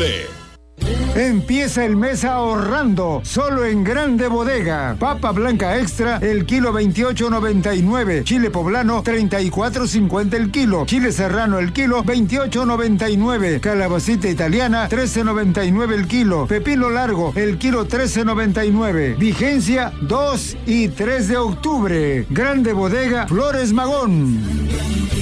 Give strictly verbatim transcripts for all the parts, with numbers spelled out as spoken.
octubre. Empieza el mes ahorrando, solo en Grande Bodega. Papa blanca extra, el kilo veintiocho noventa y nueve. Chile poblano, treinta y cuatro cincuenta el kilo. Chile serrano, el kilo, veintiocho noventa y nueve. Calabacita italiana, trece noventa y nueve el kilo. Pepino largo, el kilo, trece noventa y nueve. Vigencia dos y tres de octubre. Grande Bodega, Flores Magón.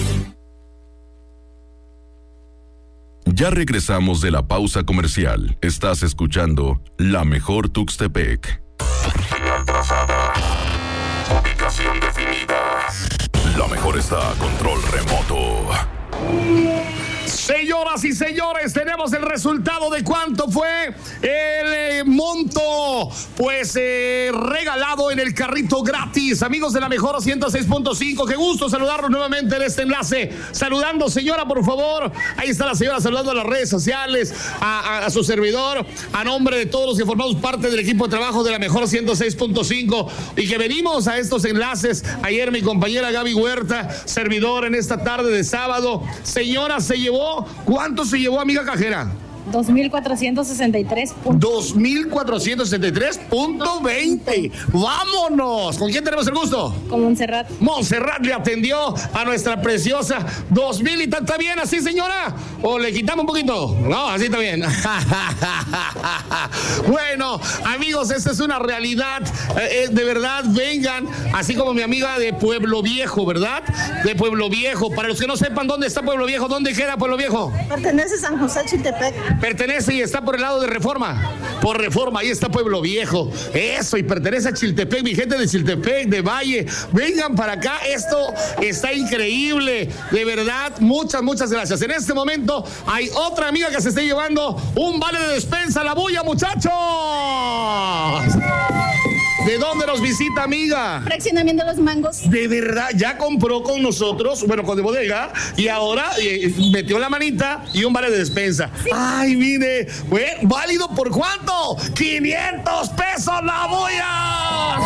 Ya regresamos de la pausa comercial. Estás escuchando La Mejor Tuxtepec. Señal trazada. Ubicación definida. La mejor está a control remoto. Señoras y señores, tenemos el resultado de cuánto fue el eh, monto, pues, eh, regalado en el carrito gratis. Amigos de La Mejor ciento seis punto cinco, qué gusto saludarlos nuevamente en este enlace. Saludando, señora, por favor. Ahí está la señora saludando a las redes sociales, a, a, a su servidor, a nombre de todos los que formamos parte del equipo de trabajo de La Mejor ciento seis punto cinco y que venimos a estos enlaces. Ayer mi compañera Gaby Huerta, servidor en esta tarde de sábado. Señora, se llevó, ¿cuánto se llevó, amiga cajera? dos mil cuatrocientos sesenta y tres. dos mil cuatrocientos sesenta y tres punto veinte. ¡Vámonos! ¿Con quién tenemos el gusto? Con Montserrat. Montserrat le atendió a nuestra preciosa dos mil y tal. ¿Está bien así, señora? ¿O le quitamos un poquito? No, así está bien. Bueno, amigos, esta es una realidad. Eh, de verdad, vengan, así como mi amiga de Pueblo Viejo, ¿verdad? De Pueblo Viejo. Para los que no sepan dónde está Pueblo Viejo, ¿dónde queda Pueblo Viejo? Pertenece a San José Chiltepec. Pertenece y está por el lado de Reforma. Por Reforma, ahí está Pueblo Viejo. Eso, y pertenece a Chiltepec, mi gente de Chiltepec, de Valle. Vengan para acá, esto está increíble. De verdad, muchas, muchas gracias. En este momento hay otra amiga que se está llevando un vale de despensa a la bulla, muchachos. ¿De dónde nos visita, amiga? Fraccionamiento Los Mangos. De verdad, ya compró con nosotros, bueno, con de bodega, y ahora eh, metió la manita y un vale de despensa. Sí. Ay, mire, bueno, ¿válido por cuánto? quinientos pesos la bulla.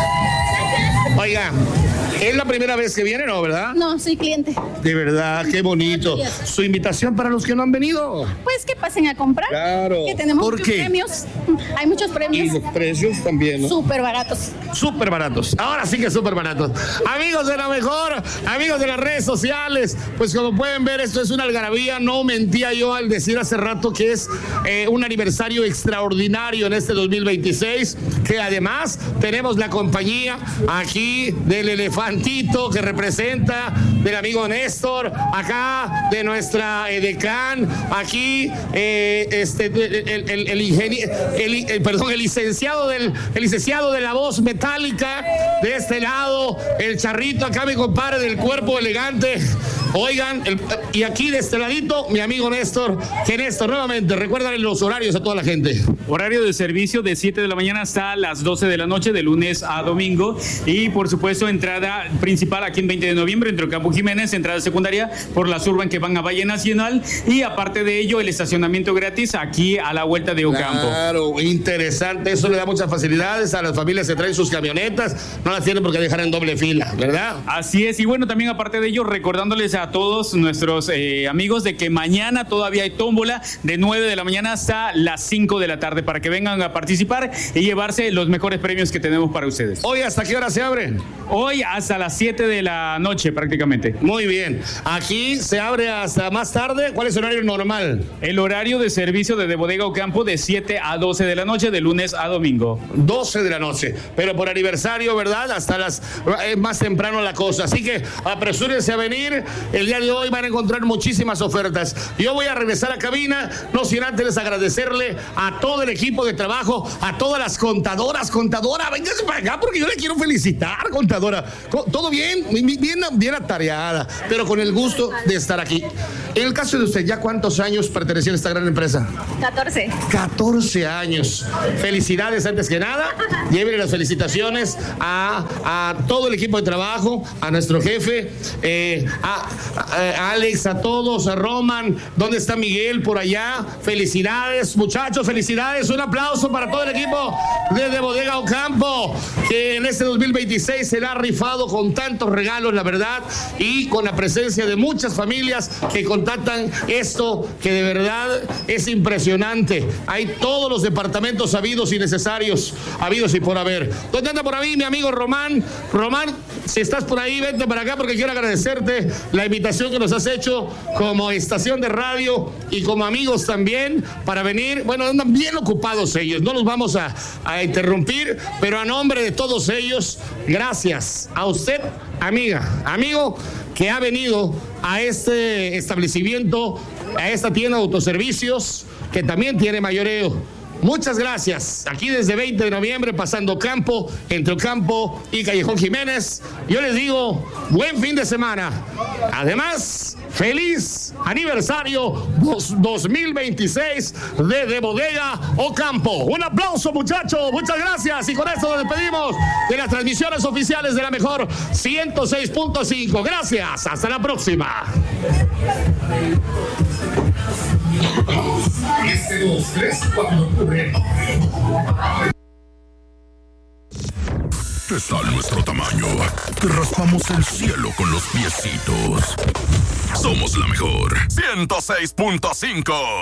Oiga, ¿es la primera vez que viene, no, verdad? No, soy cliente. De verdad, qué bonito. Su invitación para los que no han venido. Pues que pasen a comprar. Claro. Que tenemos ¿Por muchos qué? premios. Hay muchos premios. Y los precios también, ¿no? Súper baratos. Súper baratos. Ahora sí que súper baratos. Amigos de La Mejor, amigos de las redes sociales, pues como pueden ver, esto es una algarabía. No mentía yo al decir hace rato que es eh, un aniversario extraordinario en este dos mil veintiséis, que además tenemos la compañía aquí del elefantito que representa del amigo Néstor, acá de nuestra edecán, aquí eh, este el, el, el ingeniero, el, el, perdón, el licenciado del el licenciado de la voz metálica, de este lado, el charrito, acá mi compadre del cuerpo elegante. Oigan, el, y aquí de este ladito, mi amigo Néstor, que Néstor, nuevamente, recuérdale los horarios a toda la gente. Horario de servicio de siete de la mañana hasta las doce de la noche, de lunes a domingo. Y, por supuesto, entrada principal aquí en veinte de noviembre, entre Campo Jiménez, entrada secundaria por la Surban que van a Valle Nacional. Y, aparte de ello, el estacionamiento gratis aquí a la vuelta de Ocampo. Claro, interesante. Eso le da muchas facilidades a las familias que traen sus camionetas. No las tienen porque dejar en doble fila, ¿verdad? Así es. Y, bueno, también, aparte de ello, recordándoles a a todos nuestros eh, amigos de que mañana todavía hay tómbola de nueve de la mañana hasta las cinco de la tarde para que vengan a participar y llevarse los mejores premios que tenemos para ustedes. Hoy, ¿hasta qué hora se abre? Hoy hasta las siete de la noche prácticamente. Muy bien. Aquí se abre hasta más tarde. ¿Cuál es el horario normal? El horario de servicio de, de Bodega Ocampo de siete a doce de la noche, de lunes a domingo. doce de la noche. Pero por aniversario, ¿verdad? Hasta las... es más temprano la cosa. Así que apresúrense a venir. El día de hoy van a encontrar muchísimas ofertas. Yo voy a regresar a cabina, no sin antes agradecerle a todo el equipo de trabajo, a todas las contadoras. Contadora, véngase para acá porque yo le quiero felicitar, contadora. Todo bien, bien, bien atareada, pero con el gusto de estar aquí. En el caso de usted, ¿ya cuántos años pertenecía a esta gran empresa? catorce. catorce años. Felicidades antes que nada. Llévenle las felicitaciones a, a todo el equipo de trabajo, a nuestro jefe, eh, a, a Alex, a todos, a Roman. ¿Dónde está Miguel? Por allá. Felicidades, muchachos, felicidades. Un aplauso para todo el equipo desde Bodega Ocampo, que en este dos mil veintiséis será rifado con tantos regalos, la verdad, y con la presencia de muchas familias que con contratan esto que de verdad es impresionante. Hay todos los departamentos habidos y necesarios, habidos y por haber. ¿Dónde anda por ahí mi amigo Román? Román, si estás por ahí, vente para acá porque quiero agradecerte la invitación que nos has hecho como estación de radio y como amigos también para venir. Bueno, andan bien ocupados ellos, no los vamos a, a interrumpir, pero a nombre de todos ellos, gracias a usted, amiga, amigo, que ha venido a este establecimiento, a esta tienda de autoservicios, que también tiene mayoreo. Muchas gracias. Aquí desde veinte de noviembre, pasando Campo, entre Ocampo y Callejón Jiménez. Yo les digo, buen fin de semana. Además, feliz aniversario dos mil veintiséis de De Bodega Ocampo. Un aplauso, muchachos. Muchas gracias. Y con esto nos despedimos de las transmisiones oficiales de la mejor ciento seis punto cinco. Gracias. Hasta la próxima. Este, dos, tres, cuatro, ¿qué tal nuestro tamaño? Te raspamos el cielo con los piecitos. Somos la mejor ciento seis punto cinco.